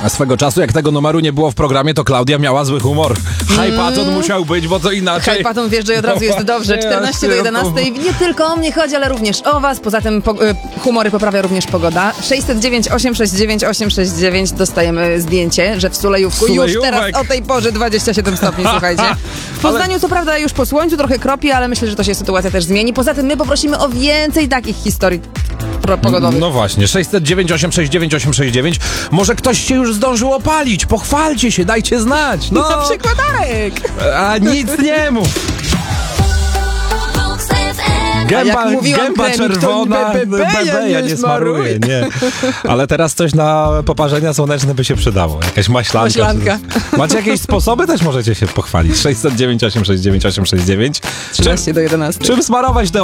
A swego czasu, jak tego numeru nie było w programie, to Klaudia miała zły humor. Hypaton musiał być, bo co inaczej. Hypaton wjeżdża i od razu jest dobrze. 14 do 11. Nie tylko o mnie chodzi, ale również o was. Poza tym humory poprawia również pogoda. 609 869 869 dostajemy zdjęcie, że w Sulejówku już teraz o tej porze 27 stopni, słuchajcie. W Poznaniu co prawda już po słońcu trochę kropi, ale myślę, że to się sytuacja też zmieni. Poza tym my poprosimy o więcej takich historii pogodowych. No właśnie, 609 869 869. Może ktoś się już zdążył opalić. Pochwalcie się, dajcie znać. No. Na przykład Arek. A nic nie mów. Gęba czerwona, ja nie smaruję, nie. Ale teraz coś na poparzenia słoneczne by się przydało. Jakaś maślanka. Macie jakieś sposoby? Też możecie się pochwalić. 609 869 869. 13 do 11. Czym smarować te